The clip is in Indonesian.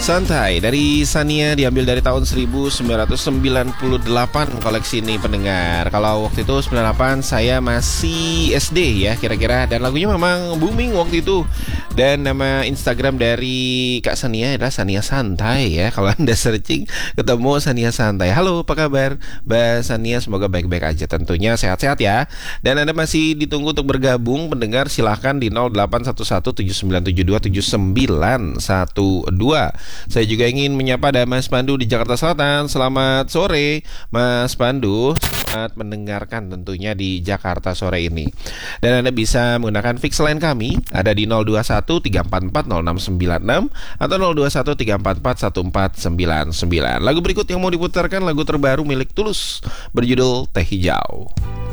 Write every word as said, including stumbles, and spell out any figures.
Santai dari Sania, diambil dari tahun seribu sembilan ratus sembilan puluh delapan koleksi ini pendengar. Kalau waktu itu sembilan puluh delapan saya masih S D ya kira-kira. Dan lagunya memang booming waktu itu. Dan nama Instagram dari Kak Sania adalah Sania Santai ya. Kalau Anda searching ketemu Sania Santai. Halo, apa kabar Mbak Sania? Semoga baik-baik aja, tentunya sehat-sehat ya. Dan Anda masih ditunggu untuk bergabung pendengar, silahkan di nol delapan satu satu tujuh sembilan tujuh dua tujuh sembilan satu dua. Saya juga ingin menyapa ada Mas Pandu di Jakarta Selatan. Selamat sore Mas Pandu. Selamat mendengarkan tentunya di Jakarta sore ini. Dan Anda bisa menggunakan fix line kami, ada di nol dua satu tiga empat empat nol enam sembilan enam atau nol dua satu tiga empat empat satu empat sembilan sembilan. Lagu berikut yang mau diputarkan lagu terbaru milik Tulus berjudul Teh Hijau.